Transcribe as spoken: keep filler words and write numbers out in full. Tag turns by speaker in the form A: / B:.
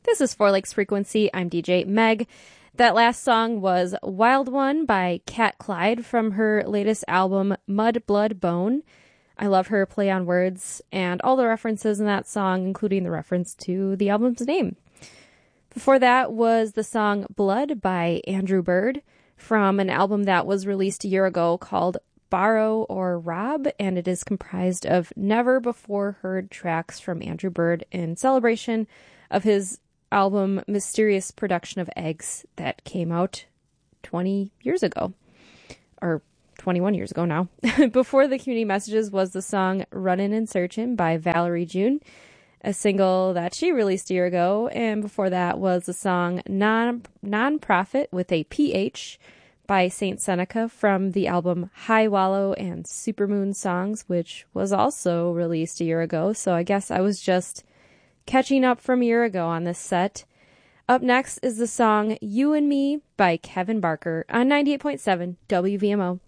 A: This is Four Lakes Frequency. I'm D J Meg. That last song was Wild One by Kat Clyde from her latest album, Mud, Blood, Bone. I love her play on words and all the references in that song, including the reference to the album's name. Before that was the song Blood by Andrew Bird from an album that was released a year ago called Borrow or Rob, and it is comprised of never before heard tracks from Andrew Bird in celebration of his album Mysterious Production of Eggs that came out twenty years ago, or twenty-one years ago now. Before the community messages was the song Runnin' and Searchin' by Valerie June, a single that she released a year ago, and before that was the song Non Non-Profit with a P H by Saint Seneca from the album High Wallow and Supermoon Songs, which was also released a year ago, so I guess I was just catching up from a year ago on this set. Up next is the song You and Me by Kevin Barker on ninety-eight point seven W V M O.